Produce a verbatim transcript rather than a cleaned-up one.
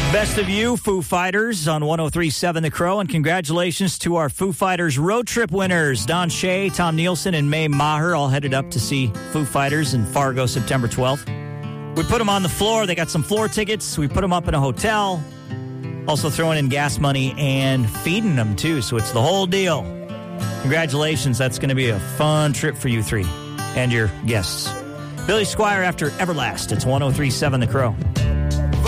Best of you, Foo Fighters, on one oh three point seven The Crow, and congratulations to our Foo Fighters road trip winners, Don Shea, Tom Nielsen, and Mae Maher, all headed up to see Foo Fighters in Fargo September twelfth. We put them on the floor. They got some floor tickets. We put them up in a hotel, also throwing in gas money and feeding them, too, so it's the whole deal. Congratulations. That's going to be a fun trip for you three and your guests. Billy Squier after Everlast. It's one oh three point seven The Crow.